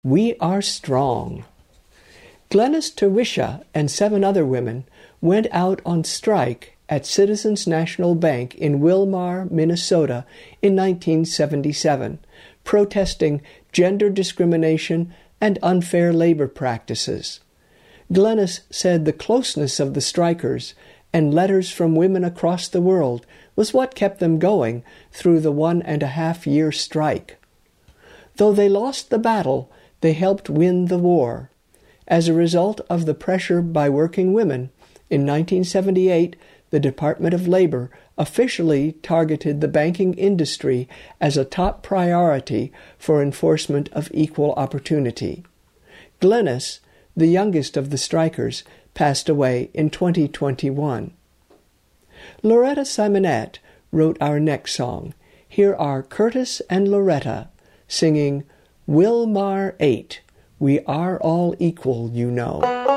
We Are Strong. Glenys Terwisha and 7 other women went out on strike at Citizens National Bank in Wilmar, Minnesota in 1977, protesting gender discrimination and unfair labor practices. Glenys said the closeness of the strikers and letters from women across the world was what kept them going through the 1.5-year strike. Though they lost the battle, they helped win the war. As a result of the pressure by working women, in 1978, the Department of Labor officially targeted the banking industry as a top priority for enforcement of equal opportunity. Glenys, the youngest of the strikers, passed away in 2021. Loretta Simonette wrote our next song. Here are Curtis and Loretta singing Wilmar 8, We Are All Equal, You Know.